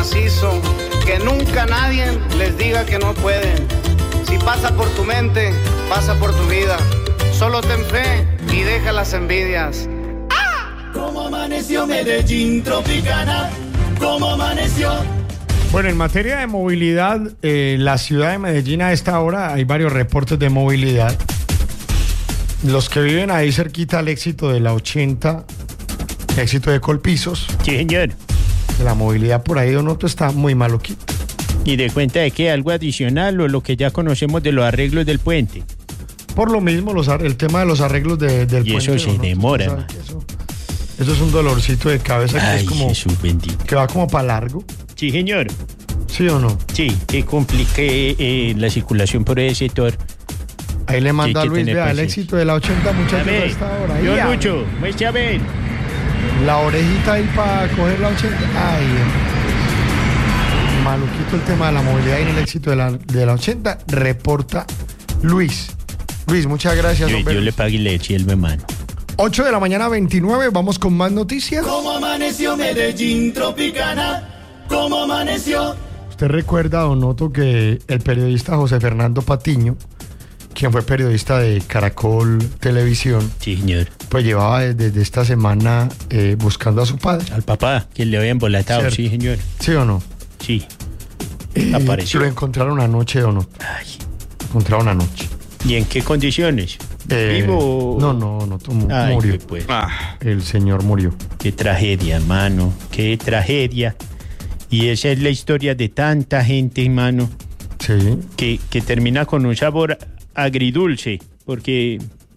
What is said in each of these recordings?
macizo, que nunca nadie les diga que no pueden. Si pasa por tu mente, pasa por tu vida. Solo ten fe y deja las envidias. ¿Cómo amaneció Medellín Tropicana? ¿Cómo amaneció? Bueno, en materia de movilidad, la ciudad de Medellín a esta hora hay varios reportes de movilidad. Los que viven ahí cerquita al éxito de la 80, éxito de Colpisos. Sí, señor. La movilidad por ahí de Donoto está muy maluquita. ¿Y de cuenta de qué? ¿Algo adicional o lo que ya conocemos de los arreglos del puente? Por lo mismo, el tema de los arreglos del puente. Y eso se demora. Eso es un dolorcito de cabeza que Ay, es como... Jesús bendito. Que va como para largo. Sí, señor. ¿Sí o no? Sí, que complique la circulación por ese sector. Ahí le manda a Luis, vea, el éxito de la 80, muchachos, a esta hora. Yo Lucho, muestre a ver. La orejita ahí para coger la 80. Ay, maluquito el tema de la movilidad y en el éxito de la 80, reporta Luis. Luis, muchas gracias. Yo le pagué leche, él me mano. 8 de la mañana, 29, vamos con más noticias. ¿Cómo amaneció Medellín Tropicana? ¿Cómo amaneció? Usted recuerda, Donoto, que el periodista José Fernando Patiño, quien fue periodista de Caracol Televisión, sí, señor, pues llevaba desde esta semana buscando a su padre. Al papá, que le había embolatado, ¿cierto? Sí, señor. ¿Sí o no? Sí. Apareció. Lo encontraron anoche, Donoto. Ay. Lo encontraron anoche. ¿Y en qué condiciones? ¿Vivo? No, murió. Pues. El señor murió. Qué tragedia, hermano, qué tragedia. Y esa es la historia de tanta gente, hermano. Sí. Que termina con un sabor agridulce, porque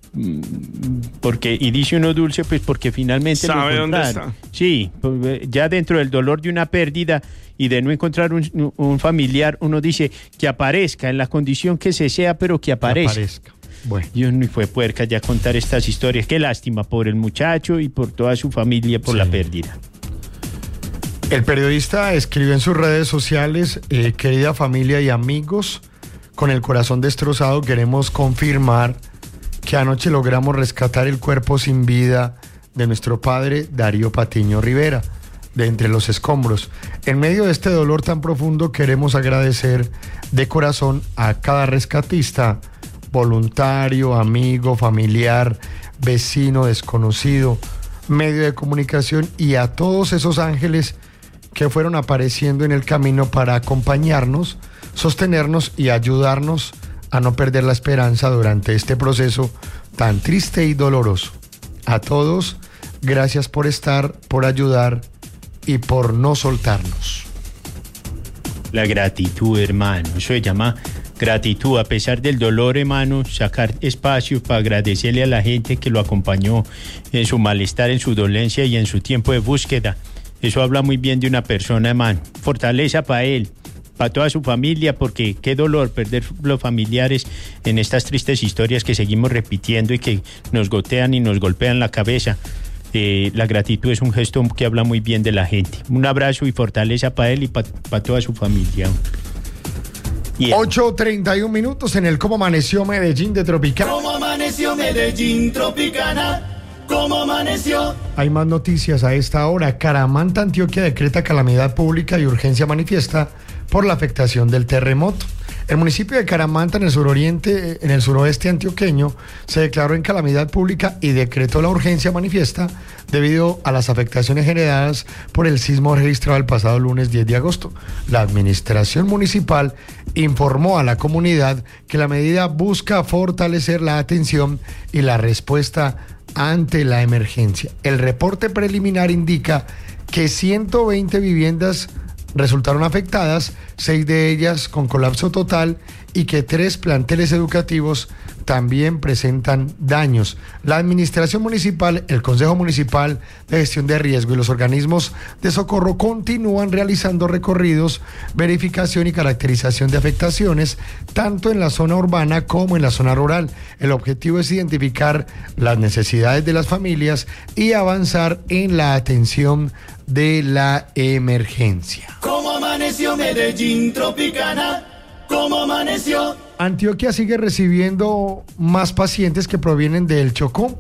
y dice uno dulce, pues porque finalmente ¿sabe dónde está? Sí, ya dentro del dolor de una pérdida y de no encontrar un familiar, uno dice que aparezca en la condición que se sea, pero que aparezca. Bueno. Dios, no fue puerca ya contar estas historias. Qué lástima por el muchacho y por toda su familia por la pérdida. El periodista escribió en sus redes sociales: querida familia y amigos, con el corazón destrozado queremos confirmar que anoche logramos rescatar el cuerpo sin vida de nuestro padre Darío Patiño Rivera de entre los escombros. En medio de este dolor tan profundo queremos agradecer de corazón a cada rescatista, voluntario, amigo, familiar, vecino, desconocido, medio de comunicación y a todos esos ángeles que fueron apareciendo en el camino para acompañarnos, sostenernos y ayudarnos a no perder la esperanza durante este proceso tan triste y doloroso. A todos, gracias por estar, por ayudar y por no soltarnos. La gratitud, hermano, eso se llama gratitud. A pesar del dolor, hermano, sacar espacio para agradecerle a la gente que lo acompañó en su malestar, en su dolencia y en su tiempo de búsqueda. Eso habla muy bien de una persona, hermano. Fortaleza para él, para toda su familia, porque qué dolor perder los familiares en estas tristes historias que seguimos repitiendo y que nos gotean y nos golpean la cabeza. La gratitud es un gesto que habla muy bien de la gente. Un abrazo y fortaleza para él y para toda su familia. 8:31 minutos en el Cómo Amaneció Medellín de Tropicana. ¿Cómo amaneció Medellín Tropicana? ¿Cómo amaneció? Hay más noticias a esta hora. Caramanta, Antioquia, decreta calamidad pública y urgencia manifiesta por la afectación del terremoto. El municipio de Caramanta, en el suroeste antioqueño, se declaró en calamidad pública y decretó la urgencia manifiesta debido a las afectaciones generadas por el sismo registrado el pasado lunes 10 de agosto. La administración municipal informó a la comunidad que la medida busca fortalecer la atención y la respuesta ante la emergencia. El reporte preliminar indica que 120 viviendas resultaron afectadas, 6 de ellas con colapso total y que 3 planteles educativos también presentan daños. La administración municipal, el Consejo Municipal de Gestión de Riesgo y los organismos de socorro continúan realizando recorridos, verificación y caracterización de afectaciones, tanto en la zona urbana como en la zona rural. El objetivo es identificar las necesidades de las familias y avanzar en la atención de la emergencia. ¿Cómo amaneció Medellín Tropicana? ¿Cómo amaneció? Antioquia sigue recibiendo más pacientes que provienen del Chocó.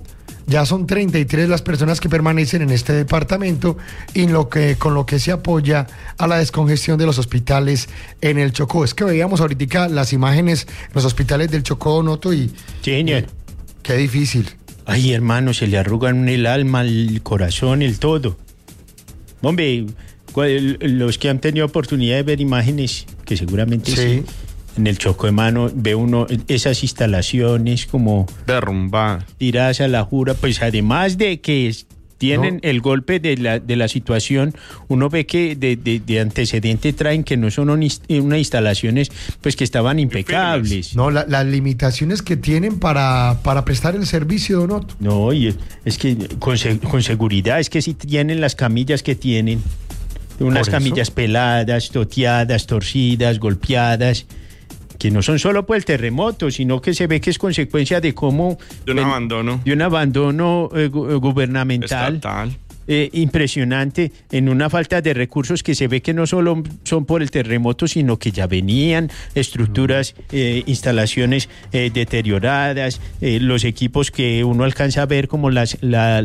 Ya son 33 las personas que permanecen en este departamento y con lo que se apoya a la descongestión de los hospitales en el Chocó. Es que veíamos ahorita las imágenes en los hospitales del Chocó, Noto, y... Sí, señor. Qué difícil. Ay, hermano, se le arrugan el alma, el corazón, el todo. Hombre, los que han tenido oportunidad de ver imágenes, que seguramente sí, en el Chocó, hermano, ve uno esas instalaciones como derrumbadas, tiradas a la jura, pues además de que tienen el golpe de la situación, uno ve que de antecedente traen que no son unas instalaciones pues que estaban impecables. No, las limitaciones que tienen para prestar el servicio, Donoto. No, y es que con seguridad, es que si tienen las camillas que tienen, unas camillas peladas, toteadas, torcidas, golpeadas, que no son solo por el terremoto, sino que se ve que es consecuencia de cómo... De un abandono gubernamental. Estatal. Impresionante, en una falta de recursos que se ve que no solo son por el terremoto, sino que ya venían estructuras, instalaciones deterioradas, los equipos que uno alcanza a ver como las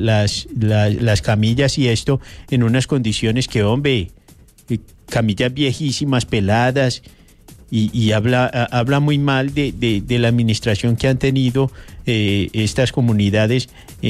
camillas y esto en unas condiciones que, hombre, camillas viejísimas, peladas, y habla muy mal de la administración que han tenido estas comunidades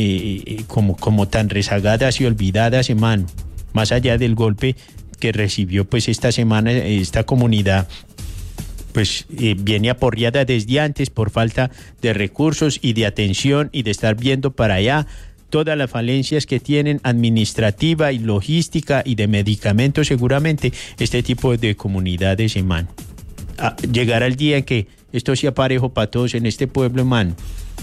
como tan rezagadas y olvidadas, hermano. Más allá del golpe que recibió pues esta semana esta comunidad, pues viene aporreada desde antes por falta de recursos y de atención y de estar viendo para allá todas las falencias que tienen administrativa y logística y de medicamentos seguramente este tipo de comunidades, hermano. Llegará el día en que esto sea parejo para todos en este pueblo, hermano.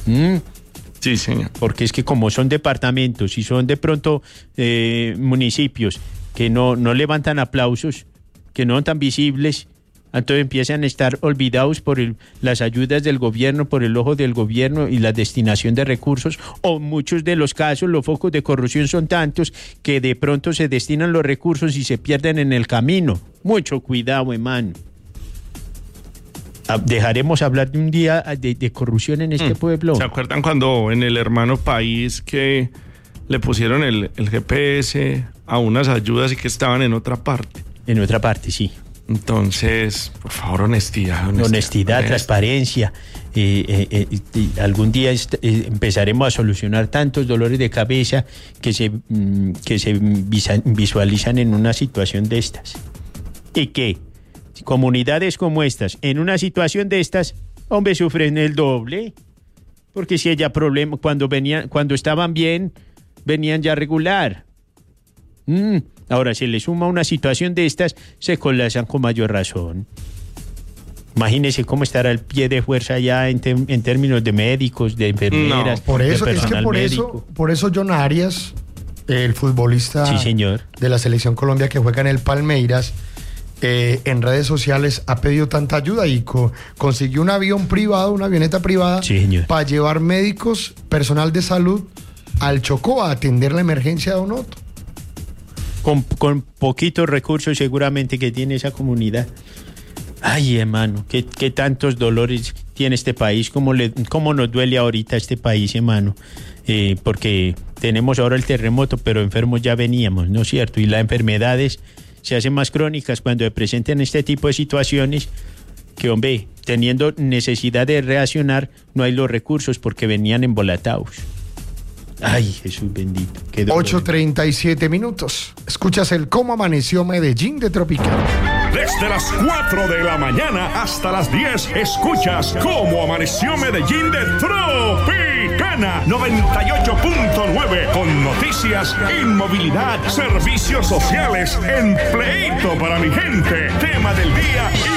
Sí, señor. Porque es que como son departamentos y son de pronto municipios que no levantan aplausos, que no son tan visibles, entonces empiezan a estar olvidados por las ayudas del gobierno, por el ojo del gobierno y la destinación de recursos, o muchos de los casos, los focos de corrupción son tantos que de pronto se destinan los recursos y se pierden en el camino. Mucho cuidado, hermano. Dejaremos hablar de un día de corrupción en este pueblo. ¿Se acuerdan cuando en el hermano país que le pusieron el GPS a unas ayudas y que estaban en otra parte? En otra parte, sí. Entonces, por favor, honestidad, transparencia. Algún día empezaremos a solucionar tantos dolores de cabeza que se visualizan en una situación de estas. ¿Y qué? Comunidades como estas, en una situación de estas, hombre, sufren el doble, porque si haya problema, cuando estaban bien, venían ya regular. Ahora se le suma una situación de estas, se colapsan con mayor razón. Imagínese cómo estará el pie de fuerza ya en términos de médicos, de enfermeras, por eso, de personal por eso John Arias, el futbolista de la Selección Colombia que juega en el Palmeiras, en redes sociales ha pedido tanta ayuda y consiguió un avión privado, una avioneta privada, para llevar médicos, personal de salud al Chocó a atender la emergencia de Donoto. Con poquitos recursos seguramente que tiene esa comunidad. Ay, hermano, qué tantos dolores tiene este país, cómo nos duele ahorita este país, hermano, porque tenemos ahora el terremoto, pero enfermos ya veníamos, ¿no es cierto? Y las enfermedades se hacen más crónicas cuando se presentan este tipo de situaciones que, hombre, teniendo necesidad de reaccionar, no hay los recursos porque venían embolatados. Ay, Jesús bendito. 8:37 minutos. Escuchas el Cómo Amaneció Medellín de Tropicana. Desde las 4 de la mañana hasta las 10, escuchas Cómo Amaneció Medellín de Tropicana 98.9, con noticias, inmovilidad, servicios sociales, empleito para mi gente, tema del día y